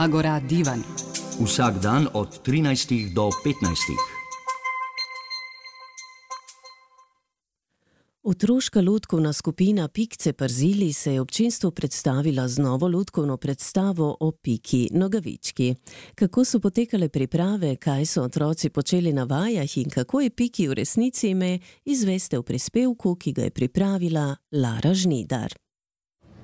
Agora Divan. Vsak dan od 13 do 15. Otroška lutkovna skupina Pikce Parzili se je občinstvu predstavila z novo lutkovno predstavo o Piki Nogavički. Kako so potekale priprave, kaj so otroci počeli na vajah in kako je Piki v resnici ime, izveste v prispevku, ki ga je pripravila Lara Žnidar.